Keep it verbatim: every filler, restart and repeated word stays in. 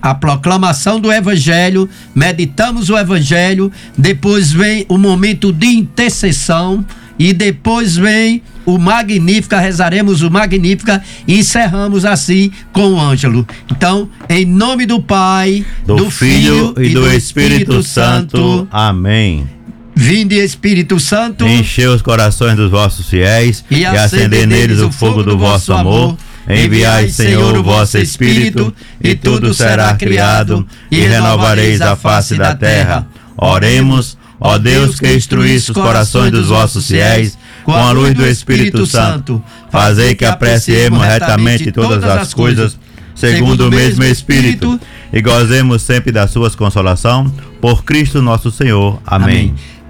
a proclamação do Evangelho, meditamos o Evangelho, depois vem o momento de intercessão e depois vem o Magnífica, rezaremos o Magnífica e encerramos assim com o Ângelo. Então, em nome do Pai, do, do Filho e do, do Espírito, Espírito Santo. Santo. Amém. Vinde, Espírito Santo, enchei os corações dos vossos fiéis e, e acendei neles o fogo do vosso amor. Enviai, Senhor, o vosso Espírito, e tudo será criado, e renovareis a face da terra. Oremos. Ó Deus, que instruísse os corações dos vossos fiéis com a luz do Espírito Santo, fazei que apreciemos retamente todas as coisas, segundo o mesmo Espírito, e gozemos sempre das suas consolações, por Cristo nosso Senhor. Amém.